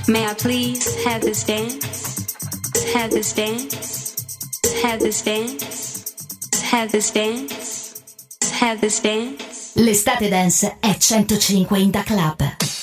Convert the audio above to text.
May I please have this dance? Have this dance? Have this dance? Have this dance? Have this dance? L'estate dance è 105 in Da Club.